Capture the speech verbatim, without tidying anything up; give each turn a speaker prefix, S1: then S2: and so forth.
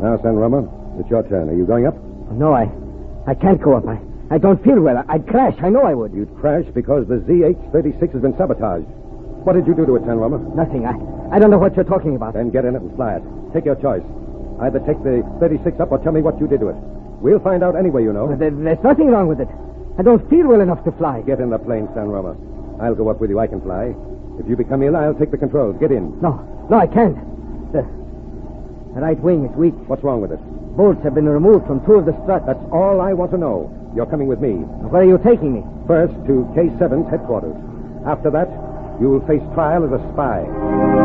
S1: Now, San Roma, it's your turn. Are you going up?
S2: No, I I can't go up. I, I don't feel well. I'd crash. I know I would.
S1: You'd crash because the Z H thirty-six has been sabotaged. What did you do to it, San Roma?
S2: Nothing. I, I don't know what you're talking about.
S1: Then get in it and fly it. Take your choice. Either take the thirty-six up or tell me what you did to it. We'll find out anyway, you know.
S2: But there, there's nothing wrong with it. I don't feel well enough to fly.
S1: Get in the plane, San Roma. I'll go up with you. I can fly. If you become ill, I'll take the controls. Get in.
S2: No, no, I can't. The, the right wing is weak.
S1: What's wrong with it?
S2: Bolts have been removed from two of the struts.
S1: That's all I want to know. You're coming with me.
S2: Where are you taking me?
S1: First to K seven's headquarters. After that, you'll face trial as a spy.